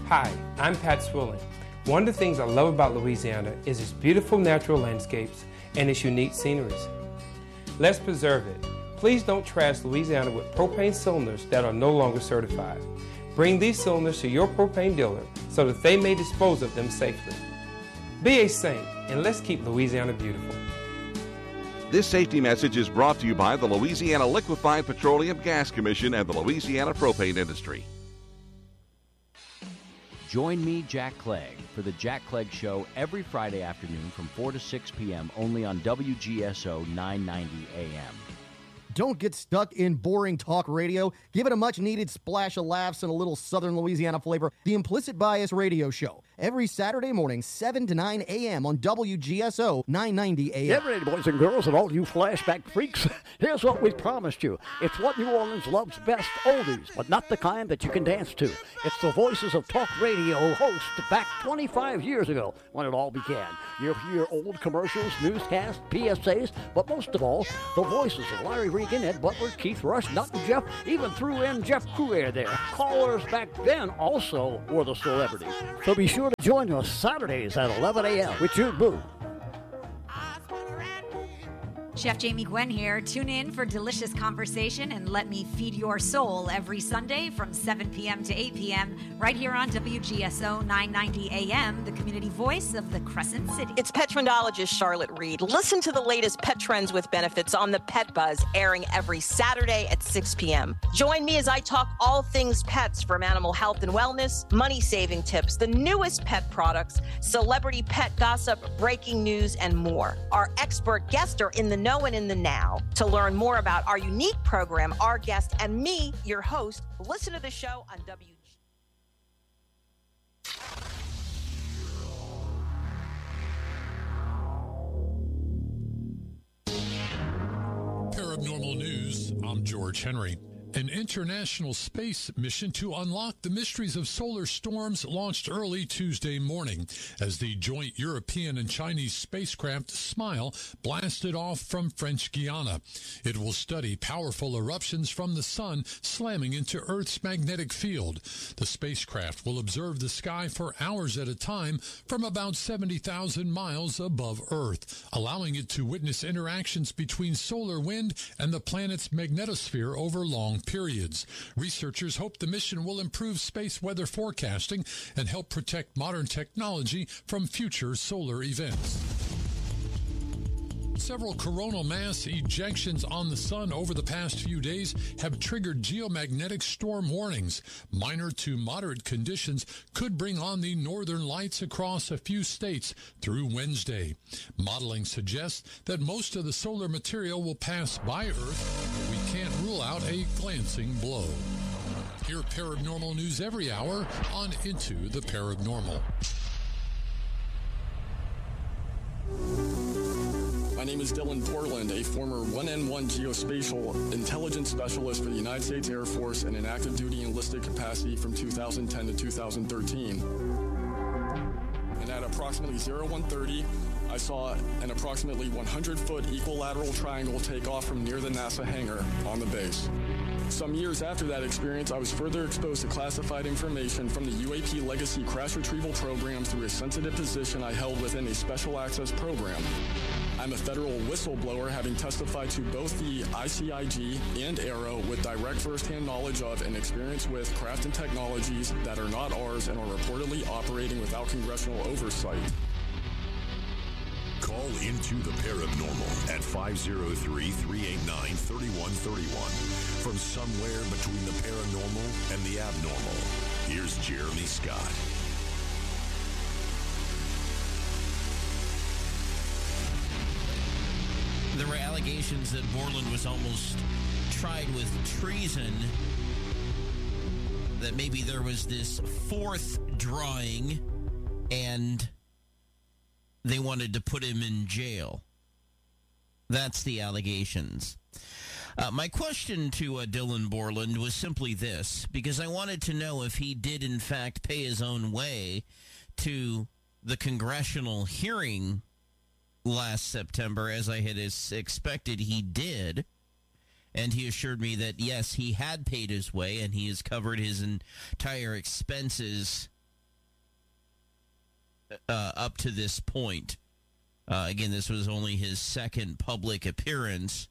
Hi, I'm Pat Swilling. One of the things I love about Louisiana is its beautiful natural landscapes and its unique sceneries. Let's preserve it. Please don't trash Louisiana with propane cylinders that are no longer certified. Bring these cylinders to your propane dealer so that they may dispose of them safely. Be a saint, and let's keep Louisiana beautiful. This safety message is brought to you by the Louisiana Liquefied Petroleum Gas Commission and the Louisiana Propane Industry. Join me, Jack Clegg, for the Jack Clegg Show every Friday afternoon from 4 to 6 p.m. only on WGSO 990 AM. Don't get stuck in boring talk radio. Give it a much-needed splash of laughs and a little Southern Louisiana flavor. The Implicit Bias Radio Show, every Saturday morning, 7 to 9 a.m. on WGSO 990 AM. Get ready, boys and girls, and all you flashback freaks. Here's what we promised you. It's what New Orleans loves best, oldies, but not the kind that you can dance to. It's the voices of talk radio hosts back 25 years ago when it all began. You'll hear old commercials, newscasts, PSAs, but most of all, the voices of Larry Regan, Ed Butler, Keith Rush, Nut and Jeff, even threw in Jeff Coulier there. Callers back then also were the celebrities. So be sure to join us Saturdays at 11 a.m. with Jude Boo. Chef Jamie Gwen here. Tune in for delicious conversation and let me feed your soul every Sunday from 7 p.m. to 8 p.m. right here on WGSO 990 AM, the community voice of the Crescent City. It's pet trendologist Charlotte Reed. Listen to the latest pet trends with benefits on the Pet Buzz, airing every Saturday at 6 p.m. Join me as I talk all things pets, from animal health and wellness, money-saving tips, the newest pet products, celebrity pet gossip, breaking news, and more. Our expert guests are in the know and in the now. To learn more about our unique program, our guest, and me, your host, listen to the show on WG. Paranormal News, I'm George Henry. An international space mission to unlock the mysteries of solar storms launched early Tuesday morning as the joint European and Chinese spacecraft SMILE blasted off from French Guiana. It will study powerful eruptions from the sun slamming into Earth's magnetic field. The spacecraft will observe the sky for hours at a time from about 70,000 miles above Earth, allowing it to witness interactions between solar wind and the planet's magnetosphere over long periods. Researchers hope the mission will improve space weather forecasting and help protect modern technology from future solar events. Several coronal mass ejections on the sun over the past few days have triggered geomagnetic storm warnings. Minor to moderate conditions could bring on the northern lights across a few states through Wednesday. Modeling suggests that most of the solar material will pass by Earth, but we can't rule out a glancing blow. Hear paranormal news every hour on Into the Paranormal. My name is Dylan Portland, a former 1N1 geospatial intelligence specialist for the United States Air Force in an active duty enlisted capacity from 2010 to 2013. And at approximately 0130, I saw an approximately 100-foot equilateral triangle take off from near the NASA hangar on the base. Some years after that experience, I was further exposed to classified information from the UAP Legacy Crash Retrieval Program through a sensitive position I held within a special access program. I'm a federal whistleblower, having testified to both the ICIG and AARO with direct firsthand knowledge of and experience with craft and technologies that are not ours and are reportedly operating without congressional oversight. Call Into the Paranormal at 503-389-3131. From somewhere between the paranormal and the abnormal, here's Jeremy Scott. There were allegations that Borland was almost tried with treason, that maybe there was this fourth drawing and they wanted to put him in jail. That's the allegations. My question to Dylan Borland was simply this, because I wanted to know if he did in fact pay his own way to the congressional hearing last September, as I had expected he did. And he assured me that, yes, he had paid his way and he has covered his entire expenses up to this point. Again, this was only his second public appearance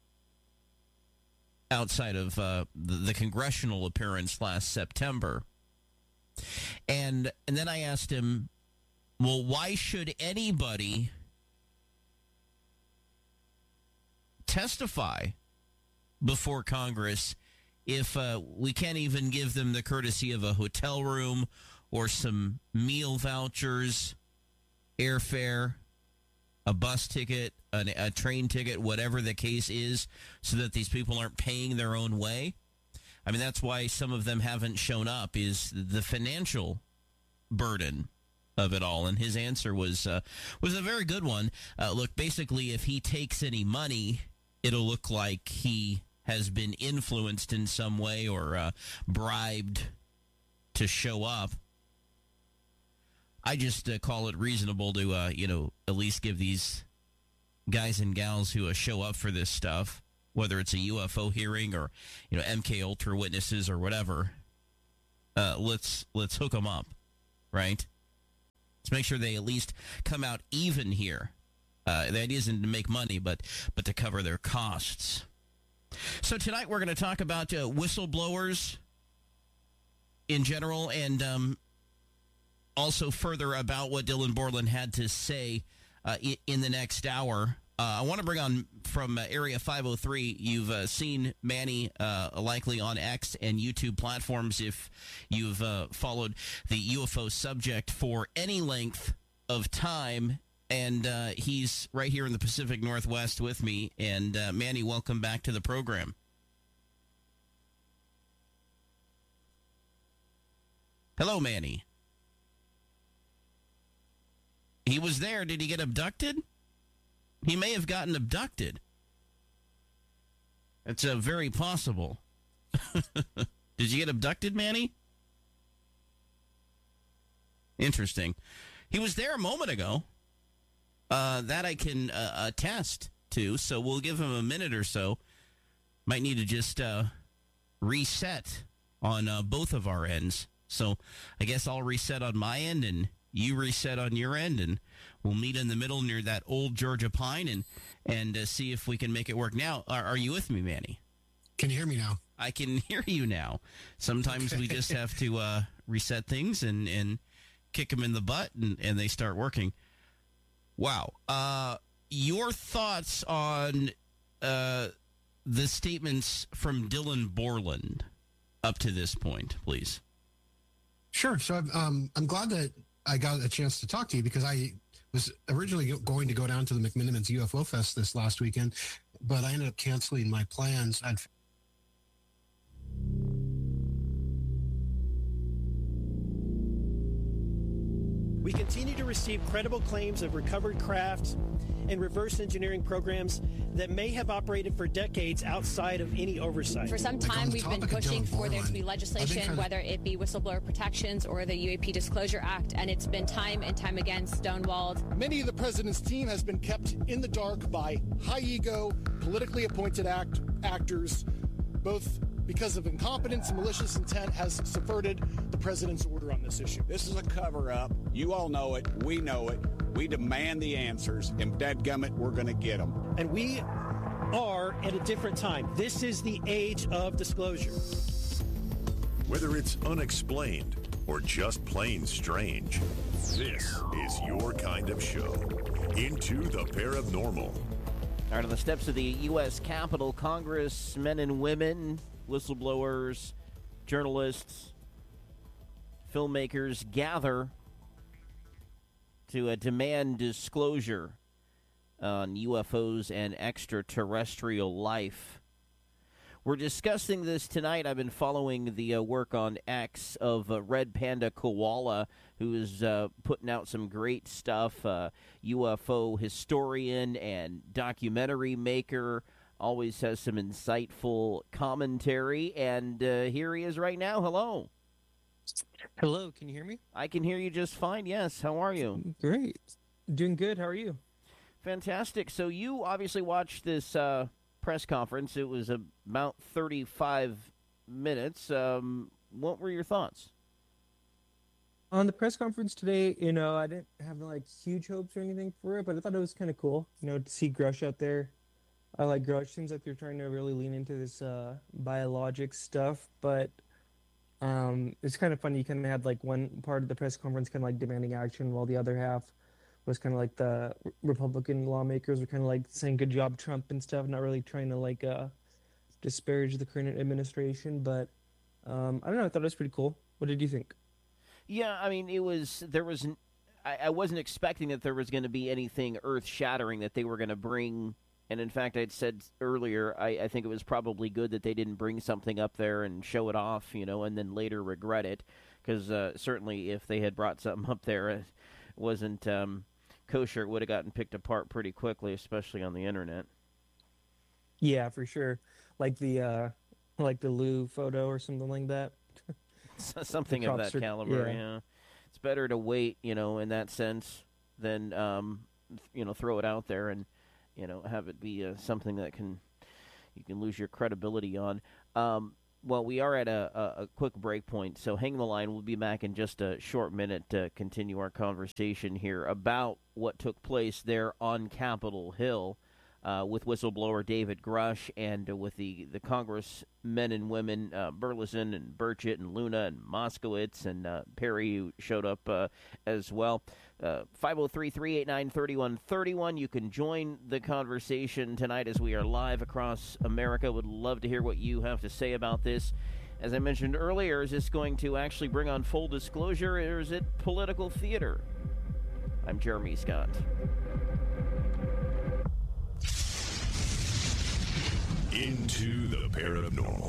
outside of the congressional appearance last September. And then I asked him, well, why should anybody testify before Congress if we can't even give them the courtesy of a hotel room or some meal vouchers, airfare, a bus ticket, a train ticket, whatever the case is, so that these people aren't paying their own way? I mean, that's why some of them haven't shown up, is the financial burden of it all. And his answer was a very good one. Look, basically, if he takes any money, it'll look like he has been influenced in some way or bribed to show up. I just call it reasonable to, at least give these guys and gals who show up for this stuff, whether it's a UFO hearing or, MK Ultra witnesses or whatever, let's hook them up, right? Let's make sure they at least come out even here. The idea isn't to make money, but to cover their costs. So tonight we're going to talk about whistleblowers in general, and also further about what Dylan Borland had to say in the next hour. I want to bring on from Area 503. You've seen Manny likely on X and YouTube platforms if you've followed the UFO subject for any length of time. And he's right here in the Pacific Northwest with me. And Manny, welcome back to the program. Hello, Manny. He was there. Did he get abducted? He may have gotten abducted. It's very possible. Did you get abducted, Manny? Interesting. He was there a moment ago. That I can attest to, so we'll give him a minute or so. Might need to just reset on both of our ends. So I guess I'll reset on my end, and you reset on your end, and we'll meet in the middle near that old Georgia pine and see if we can make it work. Now, are you with me, Manny? Can you hear me now? I can hear you now. Sometimes we just have to reset things and kick them in the butt, and they start working. Wow. Your thoughts on the statements from Dylan Borland up to this point, please. Sure. So I'm glad that I got a chance to talk to you, because I was originally going to go down to the McMinimans UFO Fest this last weekend, but I ended up canceling my plans. We continue to receive credible claims of recovered craft and reverse engineering programs that may have operated for decades outside of any oversight. For some time, we've been pushing for there to be legislation, whether it be whistleblower protections or the UAP Disclosure Act, and it's been time and time again stonewalled. Many of the president's team has been kept in the dark by high-ego, politically appointed actors, both because of incompetence and malicious intent, has subverted the president's order on this issue. This is a cover-up. You all know it. We know it. We demand the answers, and dadgummit, we're going to get them. And we are at a different time. This is the age of disclosure. Whether it's unexplained or just plain strange, this is your kind of show. Into the Paranormal. All right, on the steps of the U.S. Capitol, congressmen and women, whistleblowers, journalists, filmmakers gather to demand disclosure on UFOs and extraterrestrial life. We're discussing this tonight. I've been following the work on X of Red Panda Koala, who is putting out some great stuff, UFO historian and documentary maker. Always has some insightful commentary, and here he is right now. Hello. Hello, can you hear me? I can hear you just fine, yes. How are you? Great. Doing good. How are you? Fantastic. So you obviously watched this press conference. It was about 35 minutes. What were your thoughts? On the press conference today, I didn't have like huge hopes or anything for it, but I thought it was kind of cool, to see Grush out there. I like Grush. Seems like they're trying to really lean into this biologic stuff, but it's kind of funny. You kind of had like one part of the press conference kind of like demanding action, while the other half was kind of like the Republican lawmakers were kind of like saying good job Trump and stuff, not really trying to like disparage the current administration. But I don't know. I thought it was pretty cool. What did you think? Yeah, I mean, I wasn't expecting that there was going to be anything earth-shattering that they were going to bring. And in fact, I'd said earlier, I think it was probably good that they didn't bring something up there and show it off, and then later regret it. Because certainly if they had brought something up there, it wasn't kosher, it would have gotten picked apart pretty quickly, especially on the internet. Yeah, for sure. Like the Lou photo or something like that. Something of that caliber, yeah. It's better to wait, in that sense, than, throw it out there and, have it be something that you can lose your credibility on. Well, we are at a quick break point, so hang the line. We'll be back in just a short minute to continue our conversation here about what took place there on Capitol Hill. With whistleblower David Grush and with the congressmen and women, Burleson and Burchett and Luna and Moskowitz and Perry, who showed up as well. 503-389-3131. You can join the conversation tonight as we are live across America. Would love to hear what you have to say about this. As I mentioned earlier, is this going to actually bring on full disclosure, or is it political theater? I'm Jeremy Scott. Into the paranormal.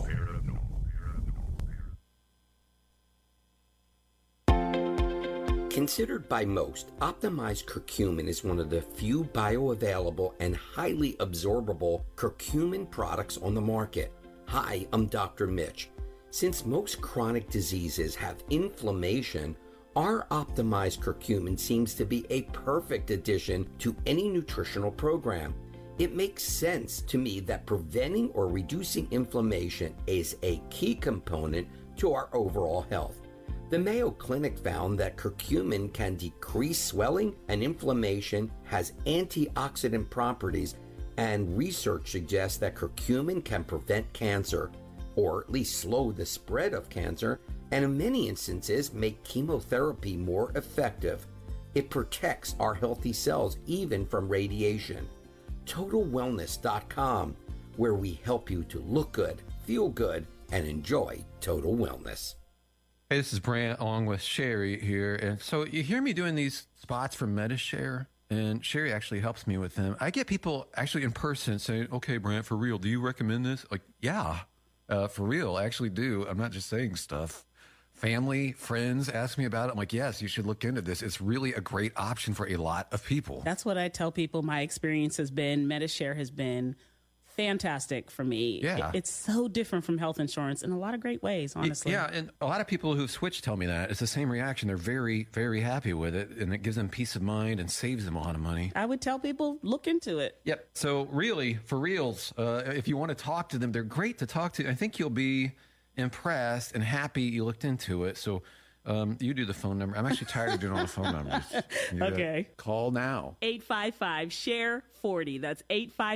Considered by most, optimized curcumin is one of the few bioavailable and highly absorbable curcumin products on the market. Hi, I'm Dr. Mitch. Since most chronic diseases have inflammation, our optimized curcumin seems to be a perfect addition to any nutritional program. It makes sense to me that preventing or reducing inflammation is a key component to our overall health. The Mayo Clinic found that curcumin can decrease swelling and inflammation, has antioxidant properties, and research suggests that curcumin can prevent cancer, or at least slow the spread of cancer, and in many instances make chemotherapy more effective. It protects our healthy cells even from radiation. TotalWellness.com, where we help you to look good, feel good, and enjoy total wellness. Hey, this is Brant along with Sherry here. And so you hear me doing these spots for MediShare, and Sherry actually helps me with them. I get people actually in person saying, okay, Brant, for real, do you recommend this? Like, yeah, for real, I actually do. I'm not just saying stuff. Family, friends ask me about it. I'm like, yes, you should look into this. It's really a great option for a lot of people. That's what I tell people. My experience has been, MediShare has been fantastic for me. Yeah. It's so different from health insurance in a lot of great ways, honestly. Yeah, and a lot of people who've switched tell me that. It's the same reaction. They're very, very happy with it, and it gives them peace of mind and saves them a lot of money. I would tell people, look into it. Yep. So really, for reals, if you want to talk to them, they're great to talk to. I think you'll be impressed and happy you looked into it. So you do the phone number. I'm actually tired of doing all the phone numbers. Okay. Call now. 855-SHARE-40. That's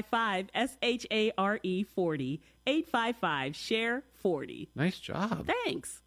855-SHARE-40. 855-SHARE-40. Nice job. Thanks.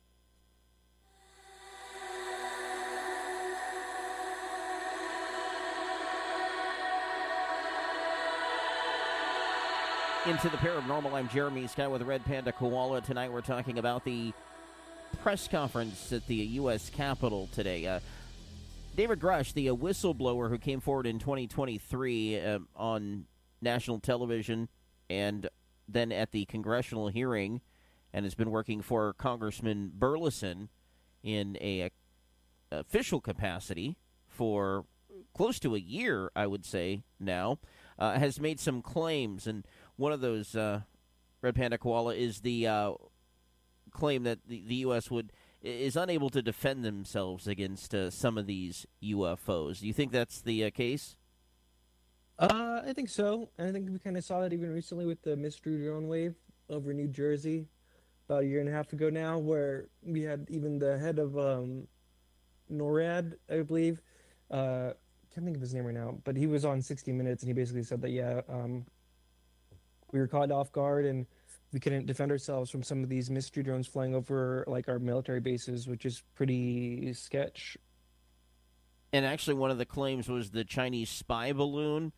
Into the paranormal, I'm Jeremy Scott with Red Panda Koala. Tonight we're talking about the press conference at the U.S. Capitol today. David Grush, the whistleblower who came forward in 2023 on national television and then at the congressional hearing, and has been working for Congressman Burleson in a official capacity for close to a year, I would say now, has made some claims. And one of those, Red Panda Koala, is the claim that the U.S. is unable to defend themselves against some of these UFOs. Do you think that's the case? I think so. And I think we kind of saw that even recently with the mystery drone wave over New Jersey about a year and a half ago now, where we had even the head of NORAD, I believe. Can't think of his name right now, but he was on 60 Minutes, and he basically said that, we were caught off guard, and we couldn't defend ourselves from some of these mystery drones flying over, like, our military bases, which is pretty sketch. And actually, one of the claims was the Chinese spy balloon.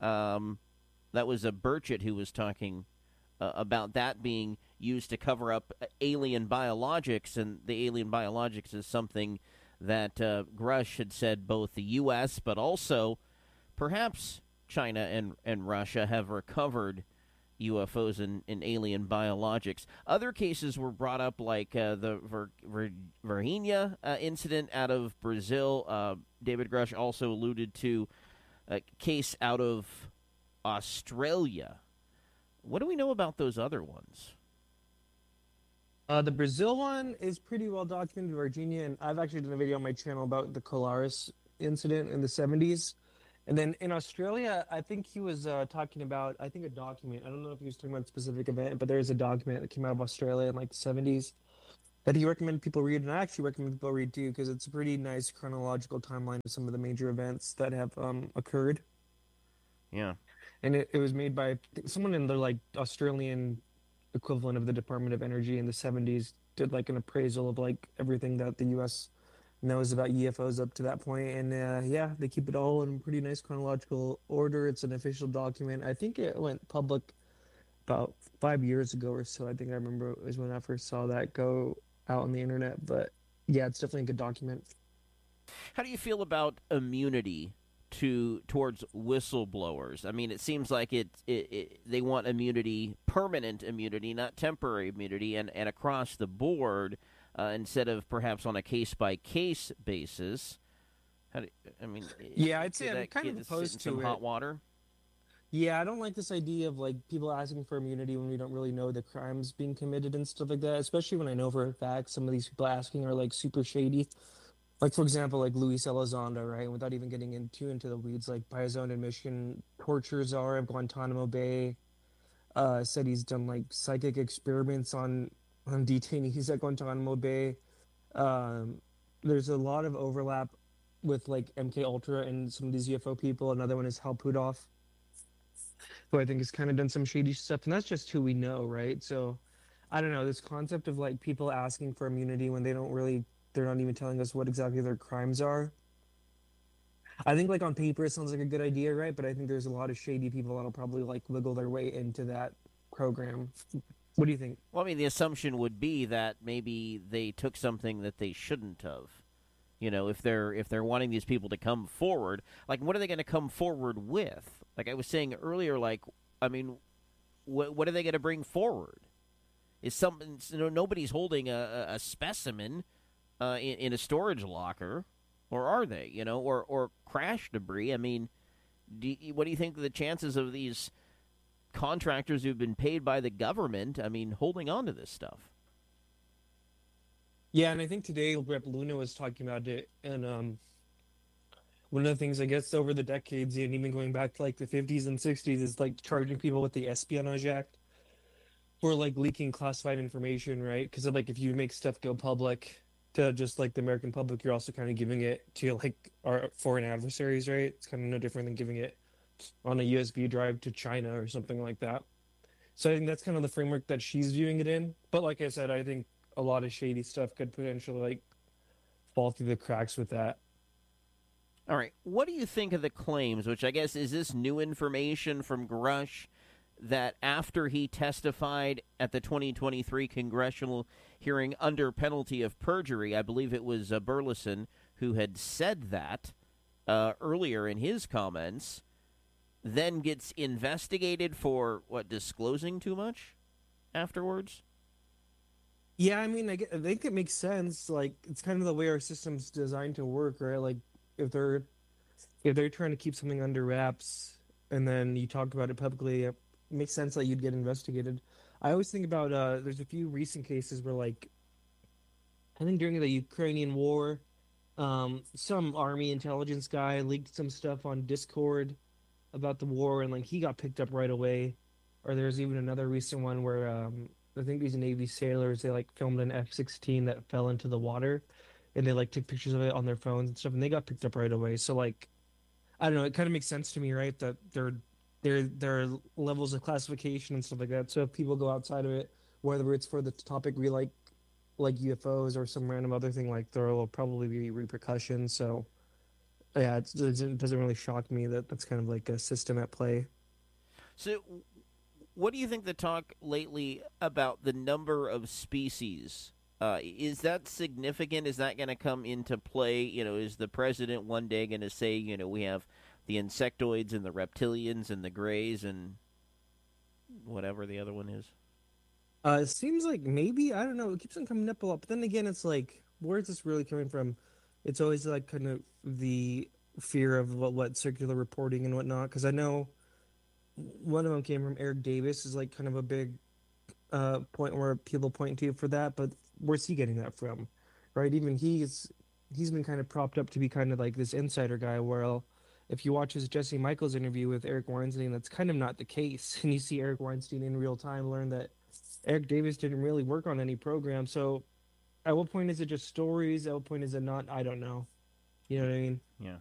That was a Burchett who was talking about that being used to cover up alien biologics, and the alien biologics is something that Grush had said both the U.S. but also perhaps China and Russia have recovered UFOs and alien biologics. Other cases were brought up, like the Virginia incident out of Brazil. David Grush also alluded to a case out of Australia. What do we know about those other ones? The Brazil one is pretty well documented, Virginia, and I've actually done a video on my channel about the Colares incident in the 70s. And then in Australia, I think he was talking about, a document. I don't know if he was talking about a specific event, but there's a document that came out of Australia in like the 70s that he recommended people read, and I actually recommend people read too, because it's a pretty nice chronological timeline of some of the major events that have occurred. Yeah. And it was made by someone in the like Australian equivalent of the Department of Energy in the 70s, did like an appraisal of like everything that the U.S. knows about UFOs up to that point. And they keep it all in pretty nice chronological order. It's an official document. I think it went public about 5 years ago or so. I think I remember it was when I first saw that go out on the internet. But yeah, it's definitely a good document. How do you feel about immunity towards whistleblowers? I mean, it seems like they want immunity, permanent immunity, not temporary immunity, and across the board, instead of perhaps on a case-by-case basis. I'd say I'm kind of opposed to some hot water. Yeah, I don't like this idea of like people asking for immunity when we don't really know the crimes being committed and stuff like that, especially when I know for a fact some of these people asking are like super shady. Like, for example, like Luis Elizondo, right? Without even getting into the weeds, like, by his own admission, torture czar of Guantanamo Bay, said he's done, like, psychic experiments on detainees at Guantanamo Bay. There's a lot of overlap with, like, MK Ultra and some of these UFO people. Another one is Hal Puthoff, who I think has kind of done some shady stuff. And that's just who we know, right? So, I don't know, this concept of, like, people asking for immunity when they're not even telling us what exactly their crimes are. I think, like, on paper, it sounds like a good idea, right? But I think there's a lot of shady people that'll probably, like, wiggle their way into that program. What do you think? Well, I mean, the assumption would be that maybe they took something that they shouldn't have. You know, if they're wanting these people to come forward, like, what are they going to come forward with? Like I was saying earlier, like, I mean, what are they going to bring forward? Is something, nobody's holding a specimen in a storage locker, or are they? Or crash debris. I mean, what do you think the chances of these contractors who've been paid by the government, I mean, holding on to this stuff? Yeah, and I think today Rep. Luna was talking about it, and one of the things, I guess, over the decades, and even going back to, like, the 50s and 60s, is, like, charging people with the Espionage Act for, like, leaking classified information, right? Because, like, if you make stuff go public to just, like, the American public, you're also kind of giving it to, like, our foreign adversaries, right? It's kind of no different than giving it on a USB drive to China or something like that. So I think that's kind of the framework that she's viewing it in. But like I said, I think a lot of shady stuff could potentially, like, fall through the cracks with that. All right. What do you think of the claims, which I guess is this new information from Grush, that after he testified at the 2023 congressional hearing under penalty of perjury, I believe it was Burleson who had said that earlier in his comments, then gets investigated for, disclosing too much afterwards? Yeah, I mean, I think it makes sense. Like, it's kind of the way our system's designed to work, right? Like, if they're trying to keep something under wraps and then you talk about it publicly, it makes sense that you'd get investigated. I always think about, there's a few recent cases where, like, I think during the Ukrainian war, some army intelligence guy leaked some stuff on Discord about the war, and, like, he got picked up right away. Or there's even another recent one where I think these Navy sailors, they, like, filmed an F-16 that fell into the water, and they like took pictures of it on their phones and stuff, and they got picked up right away. So like, I don't know, it kind of makes sense to me, right? That there are levels of classification and stuff like that. So if people go outside of it, whether it's for the topic we like UFOs or some random other thing, like there will probably be repercussions. So yeah, it doesn't really shock me that that's kind of like a system at play. So what do you think the talk lately about the number of species? Is that significant? Is that going to come into play? Is the president one day going to say, we have the insectoids and the reptilians and the grays and whatever the other one is? It seems like maybe, I don't know, it keeps on coming up a lot. But then again, it's like, where is this really coming from? It's always like kind of the fear of what circular reporting and whatnot. Because I know one of them came from Eric Davis, is like kind of a big point where people point to for that. But where's he getting that from, right? Even he's been kind of propped up to be kind of like this insider guy, where if you watch his Jesse Michaels interview with Eric Weinstein, that's kind of not the case. And you see Eric Weinstein in real time learn that Eric Davis didn't really work on any program. So at what point is it just stories? At what point is it not? I don't know. You know what I mean? Yeah.